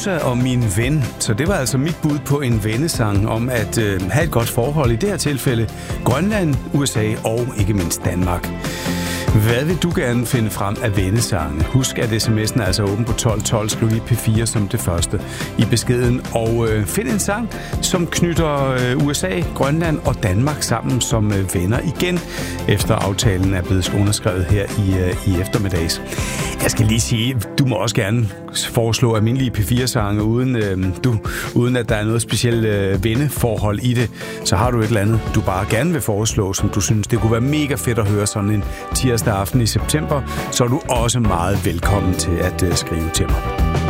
Musa og min ven. Så det var altså mit bud på en vennesang om at have et godt forhold. I det her tilfælde Grønland, USA og ikke mindst Danmark. Hvad vil du gerne finde frem af vennesange? Husk, at sms'en er altså åben på 1212. Skriv lige P4 som det første i beskeden. Og find en sang, som knytter USA, Grønland og Danmark sammen som venner igen, efter aftalen er blevet underskrevet her i eftermiddags. Jeg skal lige sige, du må også gerne foreslå almindelige P4-sange, uden at der er noget specielt venneforhold i det. Så har du et eller andet, du bare gerne vil foreslå, som du synes, det kunne være mega fedt at høre sådan en tirsdag aften i september, så er du også meget velkommen til at skrive til mig.